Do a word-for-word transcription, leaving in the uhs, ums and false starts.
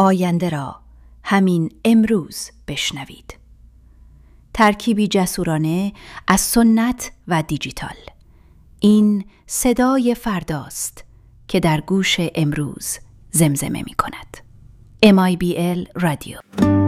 آینده را همین امروز بشنوید. ترکیبی جسورانه از سنت و دیجیتال. این صدای فرداست که در گوش امروز زمزمه می کند. ام آی بی ال رادیو.